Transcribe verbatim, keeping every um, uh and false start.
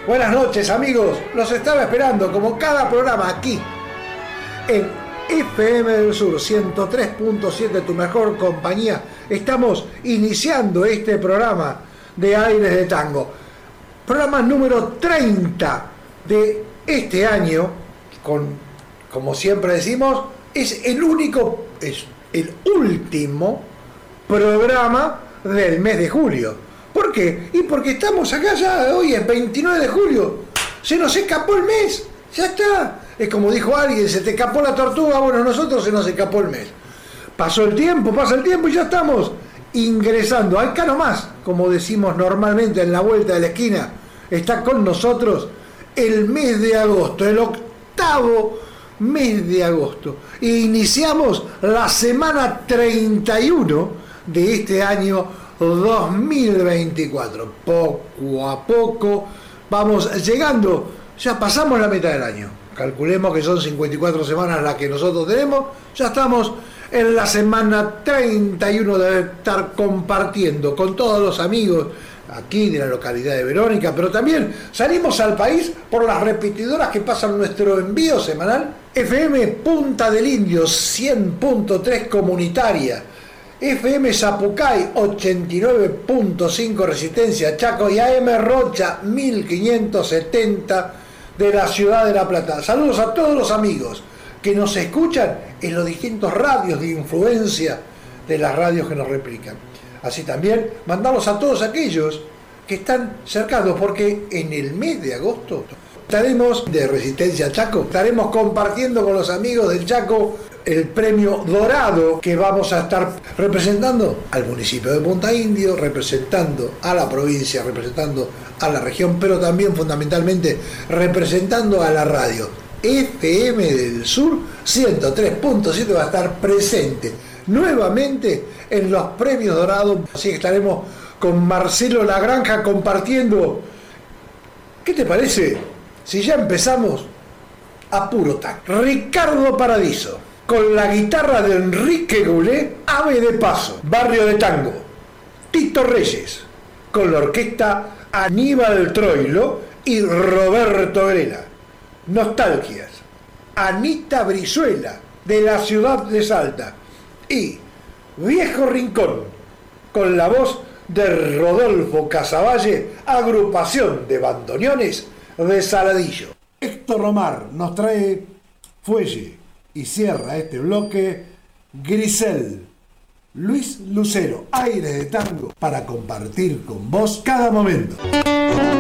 Buenas noches, amigos. Los estaba esperando como cada programa aquí en F M del Sur ciento tres punto siete, tu mejor compañía. Estamos iniciando este programa de Aires de Tango. Programa número treinta de este año, con, como siempre decimos, es el único, es el último programa del mes de julio. ¿Por qué? Y porque estamos acá ya, hoy es veintinueve de julio, se nos escapó el mes, ya está. Es como dijo alguien, se te escapó la tortuga, bueno, nosotros se nos escapó el mes. Pasó el tiempo, pasa el tiempo y ya estamos ingresando. Acá nomás, como decimos normalmente en la vuelta de la esquina, está con nosotros el mes de agosto, el octavo mes de agosto. E iniciamos la semana treinta y uno de este año dos mil veinticuatro. Poco a poco vamos llegando, ya pasamos la mitad del año. Calculemos que son cincuenta y cuatro semanas las que nosotros tenemos, ya estamos en la semana treinta y uno de estar compartiendo con todos los amigos aquí de la localidad de Verónica, pero también salimos al país por las repetidoras que pasan nuestro envío semanal. F M Punta del Indio cien punto tres comunitaria, F M Zapucay ochenta y nueve punto cinco Resistencia Chaco y A M Rocha mil quinientos setenta de la ciudad de La Plata. Saludos a todos los amigos que nos escuchan en los distintos radios de influencia de las radios que nos replican. Así también mandamos a todos aquellos que están cercanos, porque en el mes de agosto estaremos de Resistencia Chaco, estaremos compartiendo con los amigos del Chaco el premio dorado que vamos a estar representando al municipio de Punta Indio, representando a la provincia, representando a la región, pero también fundamentalmente representando a la radio. F M del Sur ciento tres punto siete va a estar presente nuevamente en los premios dorados, así que estaremos con Marcelo Lagranja compartiendo. ¿Qué te parece si ya empezamos a puro tango? Ricardo Paradiso con la guitarra de Enrique Goulet, Ave de Paso, Barrio de Tango. Tito Reyes con la orquesta Aníbal Troilo y Roberto Grela. Nostalgias, Anita Brizuela de la ciudad de Salta y Viejo Rincón con la voz de Rodolfo Casavalle, agrupación de bandoneones de Saladillo. Héctor Romar nos trae Fuelle y cierra este bloque Grisel. Luis Lucero, Aires de Tango, para compartir con vos cada momento.